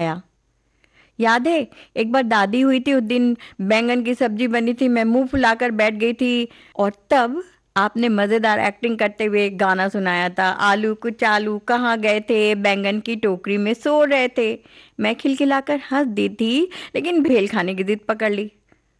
आया। याद है, एक बार दादी हुई थी, उस दिन बैंगन की सब्जी बनी थी, मैं मुंह फुलाकर बैठ गई थी और तब आपने मजेदार एक्टिंग करते हुए एक गाना सुनाया था, आलू कुछ आलू कहाँ गए थे, बैंगन की टोकरी में सो रहे थे। मैं खिलखिलाकर हंस दी थी, लेकिन भेल खाने की जिद पकड़ ली।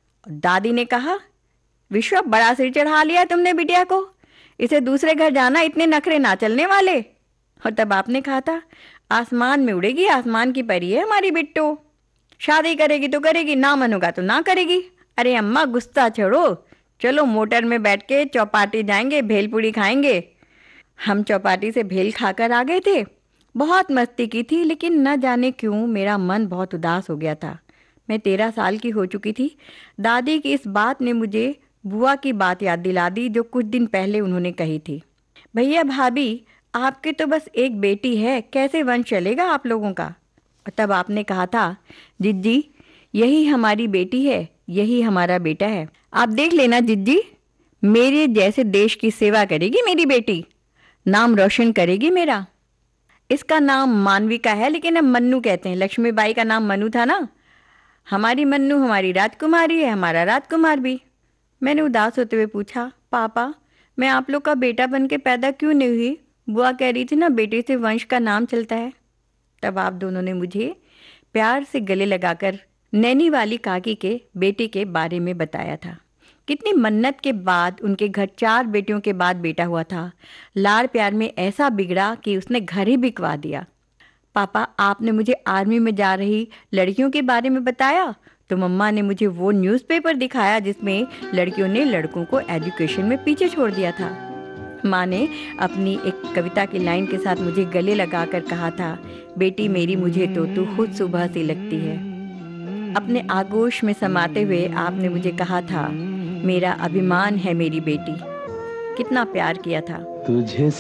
दादी ने कहा, विश्वा बड़ा सिर चढ़ा लिया तुमने बिटिया को, इसे दूसरे घर जाना, इतने नखरे ना चलने वाले। और तब आपने कहा था, आसमान में उड़ेगी, आसमान की परी है हमारी बिट्टू, शादी करेगी तो करेगी, ना मन होगा तो ना करेगी। अरे अम्मा गुस्सा छोड़ो, चलो मोटर में बैठ के चौपाटी जाएंगे, भेलपूरी खाएंगे। हम चौपाटी से भेल खाकर आ गए थे, बहुत मस्ती की थी, लेकिन न जाने क्यों मेरा मन बहुत उदास हो गया था। मैं 13 साल की हो चुकी थी। दादी की इस बात ने मुझे बुआ की बात याद दिला दी, जो कुछ दिन पहले उन्होंने कही थी। भैया भाभी, आपकी तो बस एक बेटी है, कैसे वंश चलेगा आप लोगों का। और तब आपने कहा था, जिज्जी यही हमारी बेटी है, यही हमारा बेटा है, आप देख लेना जिज्जी, मेरे जैसे देश की सेवा करेगी मेरी बेटी, नाम रोशन करेगी मेरा। इसका नाम मानविका है, लेकिन हम मन्नू कहते हैं, लक्ष्मीबाई का नाम मनु था ना। हमारी मन्नू हमारी राजकुमारी है, हमारा राजकुमार भी। मैंने उदास होते हुए पूछा, पापा मैं आप लोग का बेटा बन के पैदा क्यों नहीं हुई। बुआ कह रही थी ना, बेटे से वंश का नाम चलता है। तब आप दोनों ने मुझे प्यार से गले लगाकर नैनी वाली काकी के बेटे के बारे में बताया था। कितनी मन्नत के बाद उनके घर 4 बेटियों के बाद बेटा हुआ था। लाड़ प्यार में ऐसा बिगड़ा कि उसने घर ही बिकवा दिया। पापा आपने मुझे आर्मी में जा रही लड़कियों के बारे में बताया, तो मम्मा ने मुझे वो न्यूज़पेपर दिखाया जिसमें लड़कियों ने लड़कों को एजुकेशन में पीछे छोड़ दिया था। माँ ने अपनी एक कविता की लाइन के साथ मुझे गले लगाकर कहा था, बेटी मेरी मुझे तो तू खुद सुबह सी लगती है। अपने आगोश में समाते हुए आपने मुझे कहा था, मेरा अभिमान है मेरी बेटी। कितना प्यार किया था। तुझे